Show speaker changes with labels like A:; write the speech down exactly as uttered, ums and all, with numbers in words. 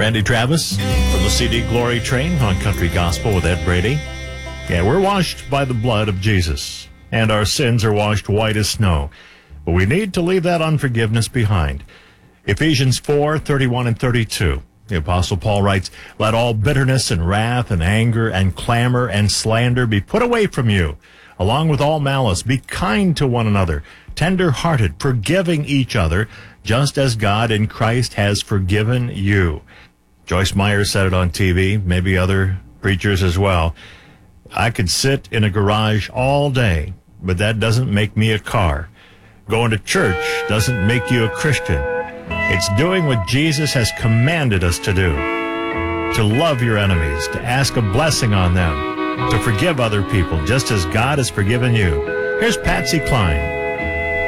A: Randy Travis from the C D Glory Train on Country Gospel with Ed Brady. Yeah, we're washed by the blood of Jesus, and our sins are washed white as snow. But we need to leave that unforgiveness behind. Ephesians four, thirty-one and thirty-two. The Apostle Paul writes, "Let all bitterness and wrath and anger and clamor and slander be put away from you, along with all malice. Be kind to one another, tender-hearted, forgiving each other, just as God in Christ has forgiven you." Joyce Meyer said it on T V, maybe other preachers as well. I could sit in a garage all day, but that doesn't make me a car. Going to church doesn't make you a Christian. It's doing what Jesus has commanded us to do. To love your enemies, to ask a blessing on them, to forgive other people just as God has forgiven you. Here's Patsy Cline.